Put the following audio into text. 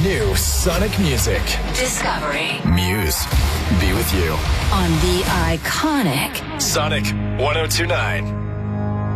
new Sonic music. Discovery. Muse. Be with you. On the iconic Sonic 1029.